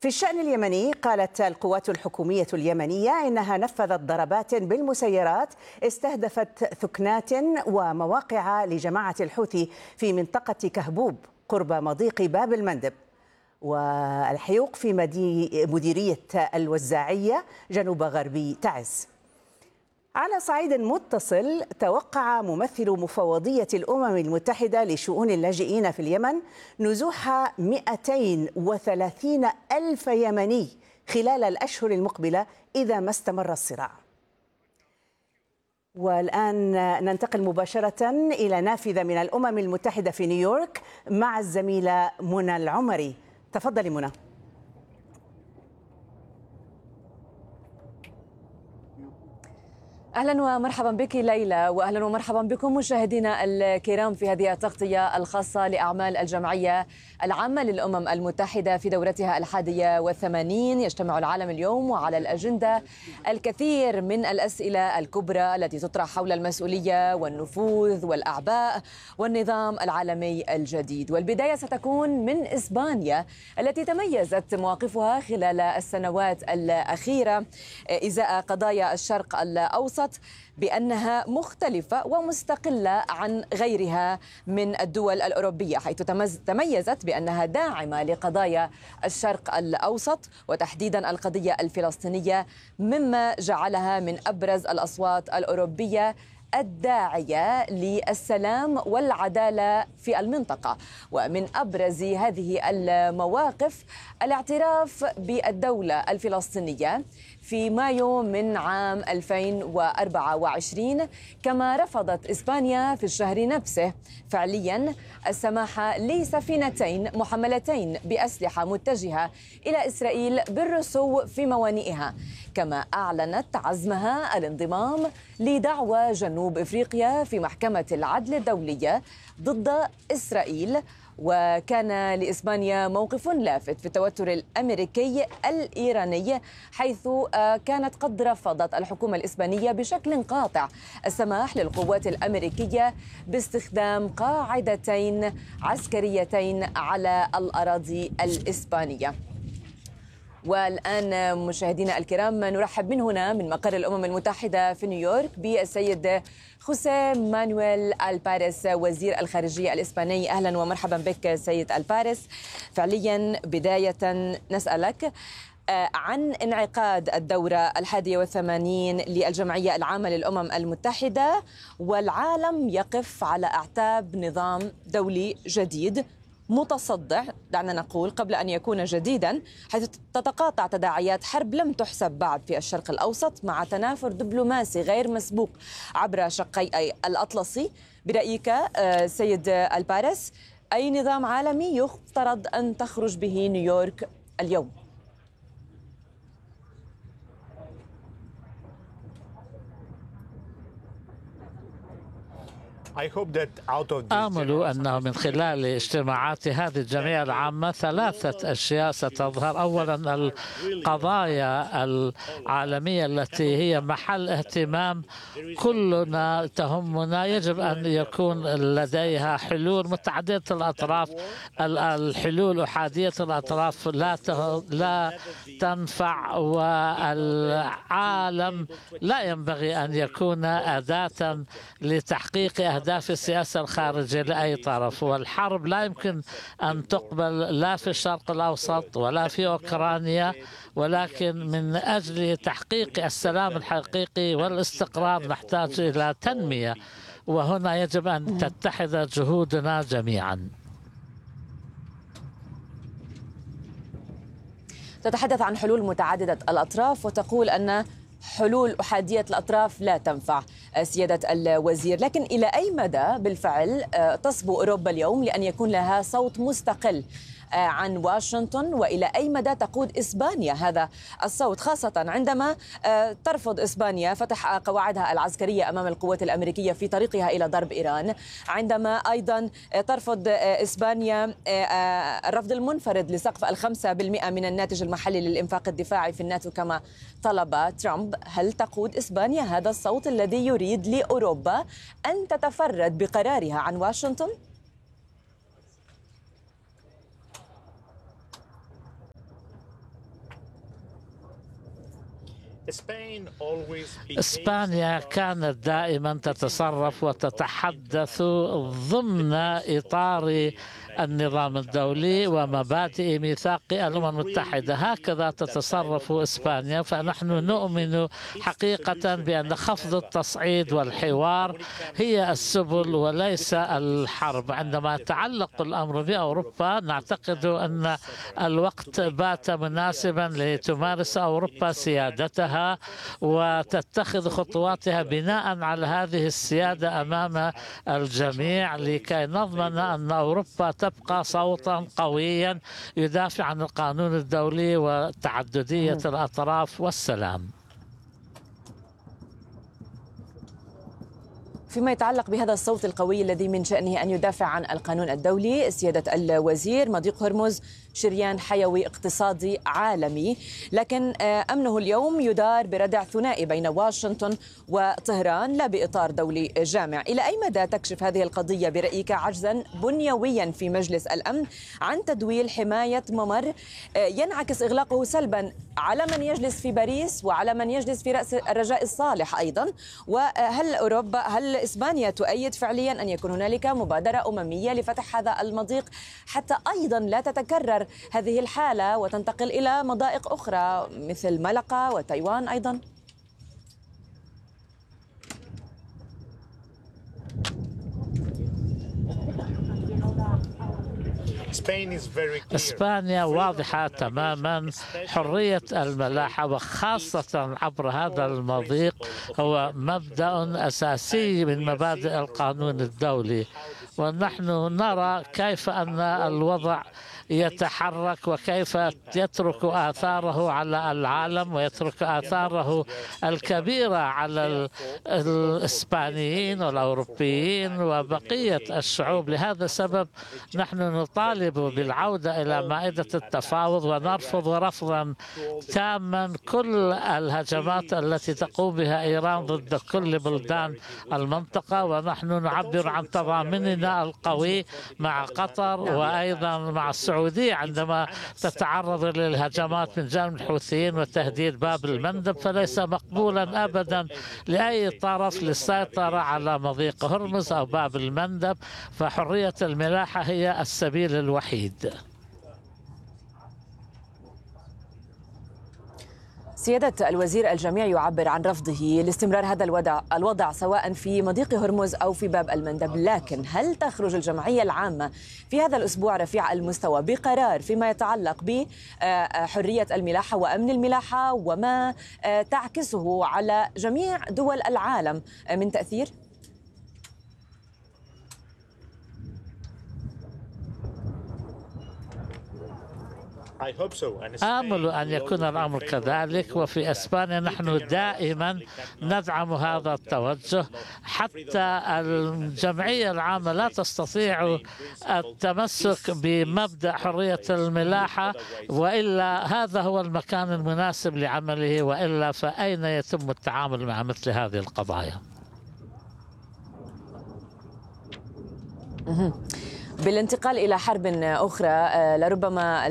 في الشأن اليمني، قالت القوات الحكومية اليمنية إنها نفذت ضربات بالمسيرات استهدفت ثكنات ومواقع لجماعة الحوثي في منطقة كهبوب قرب مضيق باب المندب والحيوق في مديرية الوزاعية جنوب غربي تعز. على صعيد متصل، توقع ممثل مفوضية الأمم المتحدة لشؤون اللاجئين في اليمن نزوح 230 ألف يمني خلال الأشهر المقبلة إذا ما استمر الصراع. والآن ننتقل مباشرة إلى نافذة من الأمم المتحدة في نيويورك مع الزميلة منى العمري. تفضلي منى. أهلا ومرحبا بك ليلى، وأهلا ومرحبا بكم مشاهدينا الكرام في هذه التغطية الخاصة لأعمال الجمعية العامة للأمم المتحدة في دورتها 81. يجتمع العالم اليوم وعلى الأجندة الكثير من الأسئلة الكبرى التي تطرح حول المسؤولية والنفوذ والأعباء والنظام العالمي الجديد. والبداية ستكون من إسبانيا التي تميزت مواقفها خلال السنوات الأخيرة إزاء قضايا الشرق الأوسط بأنها مختلفة ومستقلة عن غيرها من الدول الأوروبية، حيث تميزت بأنها داعمة لقضايا الشرق الأوسط وتحديدا القضية الفلسطينية، مما جعلها من أبرز الأصوات الأوروبية الداعية للسلام والعدالة في المنطقة. ومن أبرز هذه المواقف الاعتراف بالدولة الفلسطينية في مايو من عام 2024، كما رفضت إسبانيا في الشهر نفسه فعليا السماح لسفينتين محملتين بأسلحة متجهة إلى إسرائيل بالرسو في موانئها، كما أعلنت عزمها الانضمام لدعوى جنوب إفريقيا في محكمة العدل الدولية ضد إسرائيل. وكان لإسبانيا موقف لافت في التوتر الأمريكي الإيراني، حيث كانت قد رفضت الحكومة الإسبانية بشكل قاطع السماح للقوات الأمريكية باستخدام قاعدتين عسكريتين على الأراضي الإسبانية. والآن مشاهدينا الكرام نرحب من هنا من مقر الأمم المتحدة في نيويورك بالسيد خوسيه مانويل الباريس وزير الخارجية الإسباني. أهلا ومرحبا بك سيد الباريس. فعليا بداية نسألك عن انعقاد الدورة 81 للجمعية العامة للأمم المتحدة، والعالم يقف على أعتاب نظام دولي جديد متصدع، دعنا نقول قبل أن يكون جديدا، حيث تتقاطع تداعيات حرب لم تحسب بعد في الشرق الأوسط مع تنافر دبلوماسي غير مسبوق عبر شقي الأطلسي. برأيك سيد الباريس، أي نظام عالمي يفترض أن تخرج به نيويورك اليوم؟ آمل أنه من خلال اجتماعات هذه الجمعية العامة 3 أشياء ستظهر. أولا، القضايا العالمية التي هي محل اهتمام كلنا تهمنا يجب أن يكون لديها حلول متعددة الأطراف. الحلول أحادية الأطراف لا تنفع، والعالم لا ينبغي أن يكون أداة لتحقيق أهداف السياسة الخارجية لأي طرف. والحرب لا يمكن أن تقبل لا في الشرق الأوسط ولا في أوكرانيا، ولكن من أجل تحقيق السلام الحقيقي والاستقرار نحتاج إلى تنمية، وهنا يجب أن تتحد جهودنا جميعا. تتحدث عن حلول متعددة الأطراف وتقول أن حلول أحادية الأطراف لا تنفع سيادة الوزير، لكن إلى أي مدى بالفعل تصبو أوروبا اليوم لأن يكون لها صوت مستقل عن واشنطن، وإلى أي مدى تقود إسبانيا هذا الصوت، خاصة عندما ترفض إسبانيا فتح قواعدها العسكرية أمام القوات الأمريكية في طريقها إلى ضرب إيران، عندما أيضا ترفض إسبانيا الرفض المنفرد لسقف 5% من الناتج المحلي للإنفاق الدفاعي في الناتو كما طلب ترامب. هل تقود إسبانيا هذا الصوت الذي يريد لأوروبا أن تتفرد بقرارها عن واشنطن؟ إسبانيا كانت دائما تتصرف وتتحدث ضمن إطار النظام الدولي ومبادئ ميثاق الأمم المتحدة. هكذا تتصرف إسبانيا. فنحن نؤمن حقيقة بأن خفض التصعيد والحوار هي السبل وليس الحرب. عندما يتعلق الأمر بأوروبا نعتقد أن الوقت بات مناسبا لتمارس أوروبا سيادتها وتتخذ خطواتها بناء على هذه السيادة أمام الجميع لكي نضمن أن أوروبا تبقى صوتا قويا يدافع عن القانون الدولي وتعددية الأطراف والسلام. فيما يتعلق بهذا الصوت القوي الذي من شأنه أن يدافع عن القانون الدولي، سيادة الوزير، مضيق هرمز شريان حيوي اقتصادي عالمي، لكن أمنه اليوم يدار بردع ثنائي بين واشنطن وطهران لا بإطار دولي جامع. إلى أي مدى تكشف هذه القضية برأيك عجزا بنيويا في مجلس الأمن عن تدويل حماية ممر ينعكس إغلاقه سلبا على من يجلس في باريس وعلى من يجلس في رأس الرجاء الصالح أيضا؟ هل إسبانيا تؤيد فعليا أن يكون هنالك مبادرة أممية لفتح هذا المضيق حتى أيضا لا تتكرر هذه الحالة وتنتقل إلى مضائق أخرى مثل ملقا وتايوان أيضا؟ إسبانيا واضحة تماما. حرية الملاحة وخاصة عبر هذا المضيق هو مبدأ أساسي من مبادئ القانون الدولي، ونحن نرى كيف أن الوضع يتحرك وكيف يترك آثاره على العالم ويترك آثاره الكبيرة على الإسبانيين والأوروبيين وبقية الشعوب. لهذا السبب نحن نطالب بالعودة إلى مائدة التفاوض ونرفض رفضا تاما كل الهجمات التي تقوم بها إيران ضد كل بلدان المنطقة، ونحن نعبر عن تضامننا القوي مع قطر وأيضا مع السعودية عندما تتعرض للهجمات من جانب الحوثيين وتهديد باب المندب. فليس مقبولا أبدا لأي طرف للسيطرة على مضيق هرمز أو باب المندب، فحرية الملاحة هي السبيل الوحيد. سيادة الوزير، الجميع يعبر عن رفضه لاستمرار هذا الوضع سواء في مضيق هرمز أو في باب المندب، لكن هل تخرج الجمعية العامة في هذا الأسبوع رفيع المستوى بقرار فيما يتعلق بحرية الملاحة وأمن الملاحة وما تعكسه على جميع دول العالم من تأثير؟ آمل أن يكون الأمر كذلك. وفي إسبانيا نحن دائما ندعم هذا التوجه. حتى الجمعية العامة لا تستطيع التمسك بمبدأ حرية الملاحة وإلا هذا هو المكان المناسب لعمله، وإلا فأين يتم التعامل مع مثل هذه القضايا؟ بالانتقال إلى حرب أخرى، لربما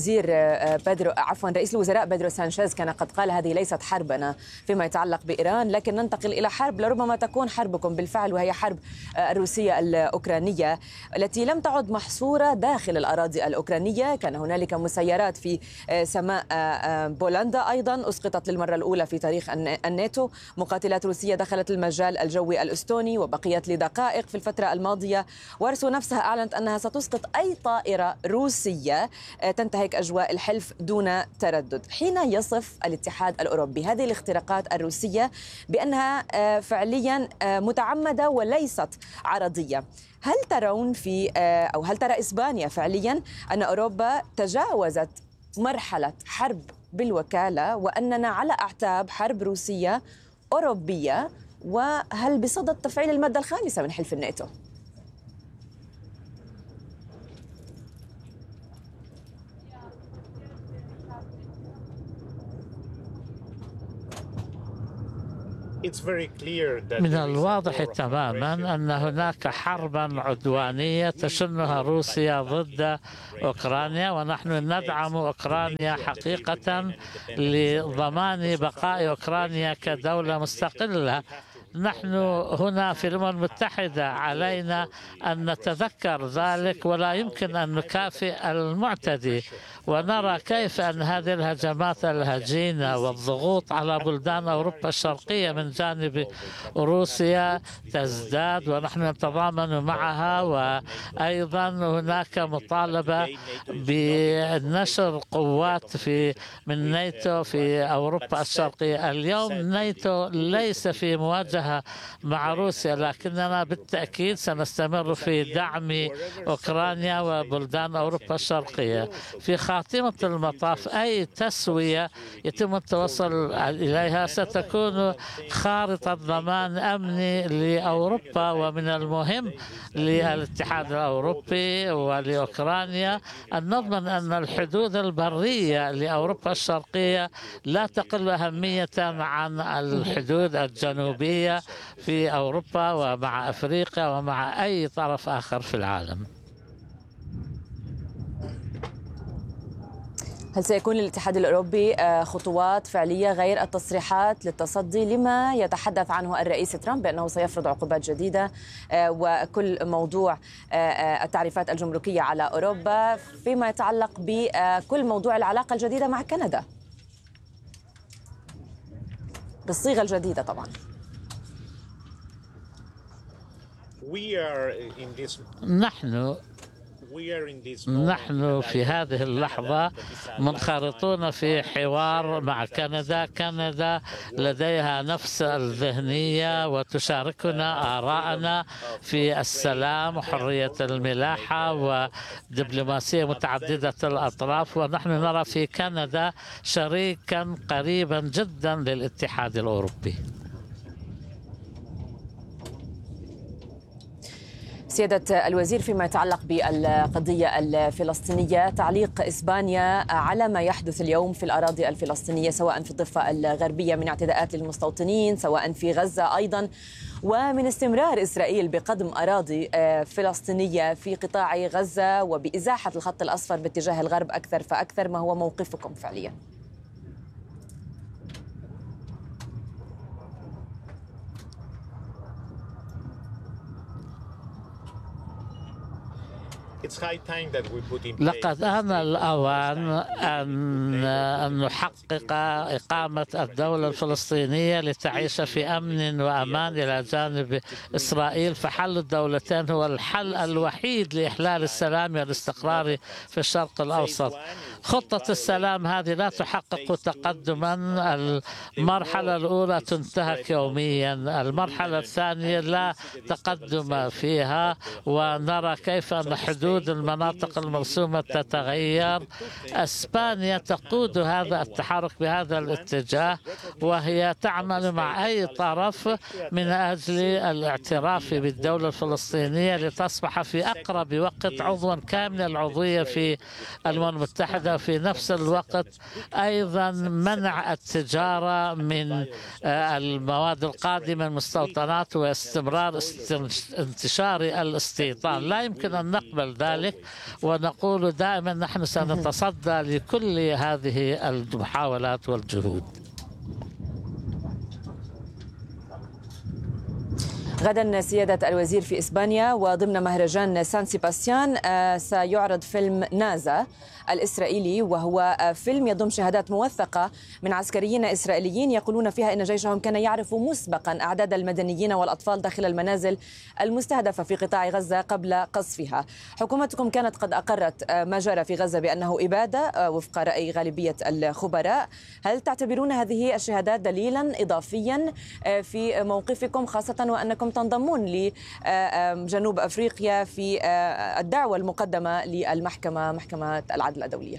رئيس الوزراء بيدرو سانشيز كان قد قال هذه ليست حربنا فيما يتعلق بإيران، لكن ننتقل إلى حرب لربما تكون حربكم بالفعل، وهي حرب الروسية الأوكرانية التي لم تعد محصورة داخل الأراضي الأوكرانية. كان هنالك مسيرات في سماء بولندا أيضا أسقطت للمرة الأولى في تاريخ الناتو. مقاتلات روسية دخلت المجال الجوي الأستوني وبقيت لدقائق في الفترة الماضية. وارسو نفسها أعلنت أنها ستسقط أي طائرة روسية تنتهك أجواء الحلف دون تردد. حين يصف الاتحاد الأوروبي هذه الاختراقات الروسية بأنها فعليا متعمدة وليست عرضية، هل ترون هل ترى إسبانيا فعليا أن أوروبا تجاوزت مرحلة حرب بالوكالة وأننا على أعتاب حرب روسية أوروبية؟ وهل بصدد تفعيل المادة الخامسة من حلف الناتو؟ من الواضح تماما أن هناك حربا عدوانية تشنها روسيا ضد أوكرانيا، ونحن ندعم أوكرانيا حقيقة لضمان بقاء أوكرانيا كدولة مستقلة. نحن هنا في الأمم المتحدة علينا أن نتذكر ذلك، ولا يمكن أن نكافئ المعتدي، ونرى كيف أن هذه الهجمات الهجينة والضغوط على بلدان أوروبا الشرقية من جانب روسيا تزداد، ونحن نتضامن معها. وأيضا هناك مطالبة بنشر قوات من ناتو في أوروبا الشرقية. اليوم ناتو ليس في مواجهة مع روسيا، لكننا بالتأكيد سنستمر في دعم أوكرانيا وبلدان أوروبا الشرقية. في خاتمة المطاف أي تسوية يتم التوصل إليها ستكون خارطة ضمان أمني لأوروبا، ومن المهم للاتحاد الأوروبي ولأوكرانيا أن نضمن أن الحدود البرية لأوروبا الشرقية لا تقل أهمية عن الحدود الجنوبية في أوروبا ومع أفريقيا ومع أي طرف آخر في العالم. هل سيكون للاتحاد الأوروبي خطوات فعلية غير التصريحات للتصدي لما يتحدث عنه الرئيس ترامب بأنه سيفرض عقوبات جديدة وكل موضوع التعريفات الجمركية على أوروبا فيما يتعلق بكل موضوع العلاقة الجديدة مع كندا بالصيغة الجديدة طبعا؟ نحن في هذه اللحظة منخرطون في حوار مع كندا. كندا لديها نفس الذهنية وتشاركنا آراءنا في السلام وحرية الملاحة ودبلوماسية متعددة الأطراف، ونحن نرى في كندا شريكا قريبا جدا للاتحاد الأوروبي. سيادة الوزير، فيما يتعلق بالقضية الفلسطينية، تعليق إسبانيا على ما يحدث اليوم في الأراضي الفلسطينية سواء في الضفة الغربية من اعتداءات للمستوطنين سواء في غزة أيضا، ومن استمرار إسرائيل بقدم أراضي فلسطينية في قطاع غزة وبإزاحة الخط الأصفر باتجاه الغرب أكثر فأكثر، ما هو موقفكم فعليا؟ لقد آن الأوان أن نحقق إقامة الدولة الفلسطينية لتعيش في أمن وأمان إلى جانب إسرائيل، فحل الدولتين هو الحل الوحيد لإحلال السلام والاستقرار في الشرق الأوسط. خطة السلام هذه لا تحقق تقدما. المرحلة الأولى تنتهك يوميا، المرحلة الثانية لا تقدم فيها، ونرى كيف أن حدود المناطق المرسومة تتغير. إسبانيا تقود هذا التحرك بهذا الاتجاه، وهي تعمل مع أي طرف من أجل الاعتراف بالدولة الفلسطينية لتصبح في أقرب وقت عضوا كامل العضوية في الأمم المتحدة، وفي نفس الوقت أيضا منع التجارة من المواد القادمة من المستوطنات واستمرار انتشار الاستيطان. لا يمكن أن نقبل ذلك، ونقول دائما نحن سنتصدى لكل هذه المحاولات والجهود. غدا سيادة الوزير في إسبانيا وضمن مهرجان سان سيباستيان سيعرض فيلم نازا الإسرائيلي، وهو فيلم يضم شهادات موثقة من عسكريين إسرائيليين يقولون فيها إن جيشهم كان يعرف مسبقا أعداد المدنيين والأطفال داخل المنازل المستهدفة في قطاع غزة قبل قصفها. حكومتكم كانت قد أقرت ما جرى في غزة بأنه إبادة وفق رأي غالبية الخبراء. هل تعتبرون هذه الشهادات دليلا إضافيا في موقفكم، خاصة وأنكم تنضمون لجنوب أفريقيا في الدعوة المقدمة للمحكمة، محكمة العدل الدولية؟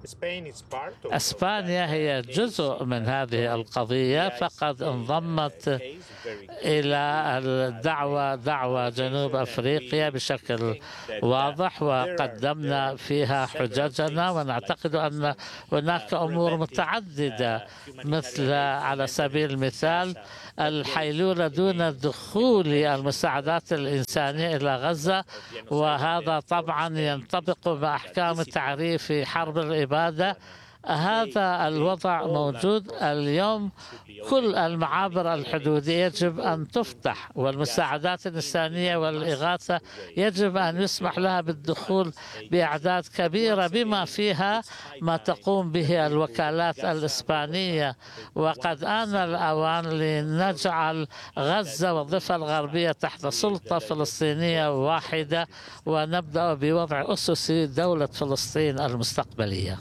إسبانيا هي جزء من هذه القضية، فقد انضمت إلى دعوة جنوب أفريقيا بشكل واضح، وقدمنا فيها حججنا، ونعتقد أن هناك أمور متعددة مثل على سبيل المثال الحيلولة دون دخول المساعدات الإنسانية إلى غزة، وهذا طبعا ينطبق مع أحكام تعريف حرب الإبادة. هذا الوضع موجود اليوم. كل المعابر الحدودية يجب أن تفتح، والمساعدات الإنسانية والإغاثة يجب أن يسمح لها بالدخول بأعداد كبيرة، بما فيها ما تقوم به الوكالات الإسبانية. وقد آن الأوان لنجعل غزة والضفة الغربية تحت سلطة فلسطينية واحدة، ونبدأ بوضع أسس دولة فلسطين المستقبلية.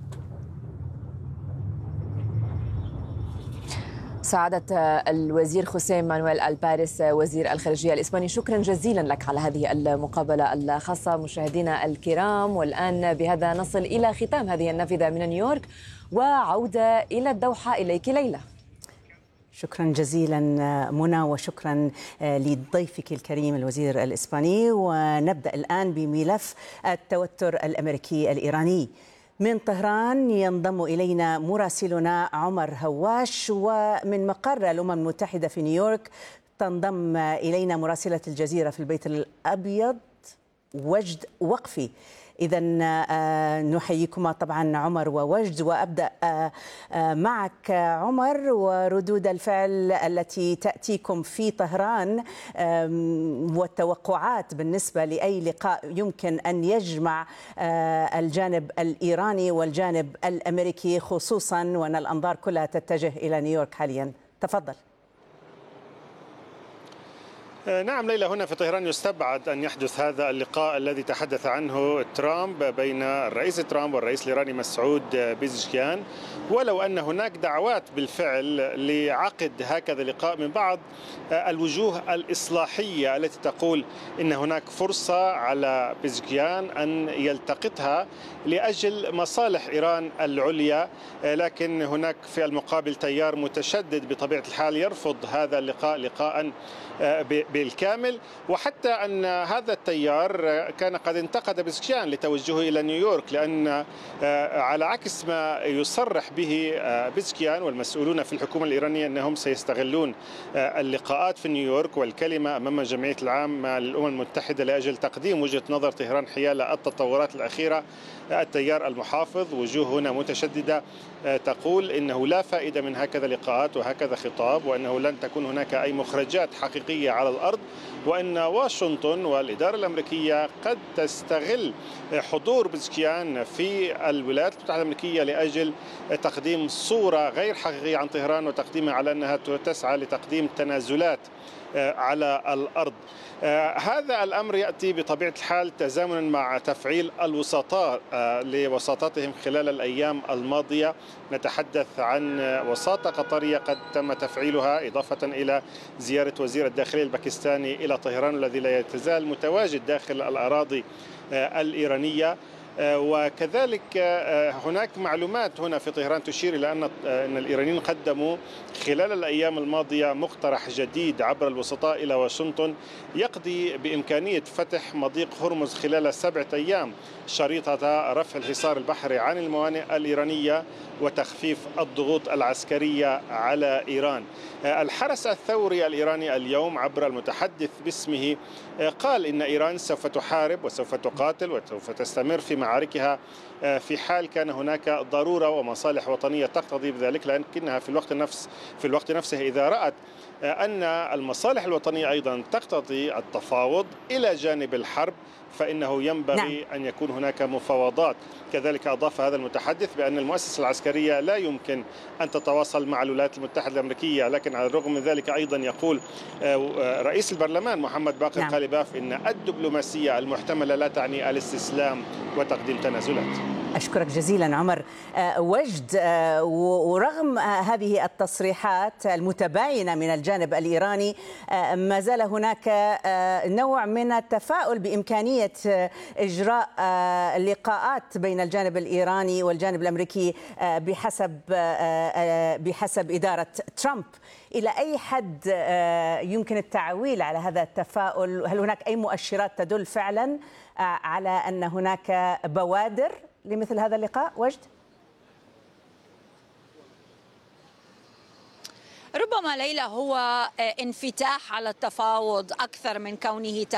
سعادة الوزير خوسيه مانويل الباريس وزير الخارجية الإسباني، شكرا جزيلا لك على هذه المقابلة الخاصة. مشاهدينا الكرام، والآن بهذا نصل إلى ختام هذه النافذة من نيويورك، وعودة إلى الدوحة. إليك ليلى. شكرا جزيلا منى، وشكرا لضيفك الكريم الوزير الإسباني. ونبدأ الآن بملف التوتر الأمريكي الإيراني. من طهران ينضم إلينا مراسلنا عمر هواش، ومن مقر الأمم المتحدة في نيويورك تنضم إلينا مراسلة الجزيرة في البيت الأبيض وجد وقفي. إذا نحييكما طبعا عمر ووجد، وأبدأ معك عمر، وردود الفعل التي تأتيكم في طهران والتوقعات بالنسبة لأي لقاء يمكن أن يجمع الجانب الإيراني والجانب الأمريكي، خصوصا وأن الأنظار كلها تتجه إلى نيويورك حاليا. تفضل. نعم ليلى، هنا في طهران يستبعد أن يحدث هذا اللقاء الذي تحدث عنه ترامب بين الرئيس ترامب والرئيس الإيراني مسعود بيزشكيان، ولو أن هناك دعوات بالفعل لعقد هكذا لقاء من بعض الوجوه الإصلاحية التي تقول إن هناك فرصة على بيزشكيان أن يلتقطها لأجل مصالح إيران العليا، لكن هناك في المقابل تيار متشدد بطبيعة الحال يرفض هذا اللقاء لقاء بالكامل. وحتى أن هذا التيار كان قد انتقد بيزشكيان لتوجهه إلى نيويورك، لأن على عكس ما يصرح به بيزشكيان والمسؤولون في الحكومة الإيرانية أنهم سيستغلون اللقاءات في نيويورك والكلمة أمام الجمعية العامة للأمم المتحدة لأجل تقديم وجهة نظر طهران حيال التطورات الأخيرة، التيار المحافظ وجوه هنا متشددة تقول إنه لا فائدة من هكذا لقاءات وهكذا خطاب، وأنه لن تكون هناك أي مخرجات حقيقية على الأرض، وأن واشنطن والإدارة الأمريكية قد تستغل حضور بيزشكيان في الولايات المتحدة الأمريكية لأجل تقديم صورة غير حقيقية عن طهران، وتقديمها على أنها تسعى لتقديم تنازلات على الأرض. هذا الأمر يأتي بطبيعة الحال تزامنا مع تفعيل الوسطاء لوساطتهم خلال الأيام الماضية. نتحدث عن وساطة قطرية قد تم تفعيلها، إضافة إلى زيارة وزير الداخلية الباكستاني إلى طهران الذي لا يتزال متواجد داخل الأراضي الإيرانية. وكذلك هناك معلومات هنا في طهران تشير إلى أن الإيرانيين قدموا خلال الأيام الماضية مقترح جديد عبر الوسطاء إلى واشنطن يقضي بإمكانية فتح مضيق هرمز خلال 7 أيام، شريطة رفع الحصار البحري عن الموانئ الإيرانية وتخفيف الضغوط العسكرية على إيران. الحرس الثوري الإيراني اليوم عبر المتحدث باسمه قال إن إيران سوف تحارب وسوف تقاتل وسوف تستمر في معاركها في حال كان هناك ضرورة ومصالح وطنية تقتضي بذلك، لكنها في الوقت نفسه إذا رأت أن المصالح الوطنية أيضا تقتضي التفاوض إلى جانب الحرب فإنه ينبغي أن يكون هناك مفاوضات. كذلك أضاف هذا المتحدث بأن المؤسسة العسكرية لا يمكن أن تتواصل مع الولايات المتحدة الأمريكية، لكن على الرغم من ذلك أيضا يقول رئيس البرلمان محمد باقر قالباف إن الدبلوماسية المحتملة لا تعني الاستسلام تقديم تنازلات. أشكرك جزيلا عمر. وجد، ورغم هذه التصريحات المتباينة من الجانب الإيراني ما زال هناك نوع من التفاؤل بإمكانية إجراء لقاءات بين الجانب الإيراني والجانب الأمريكي بحسب إدارة ترامب. إلى أي حد يمكن التعويل على هذا التفاؤل؟ هل هناك أي مؤشرات تدل فعلا على أن هناك بوادر لمثل هذا اللقاء؟ وجد؟ ربما ليلى هو انفتاح على التفاوض أكثر من كونه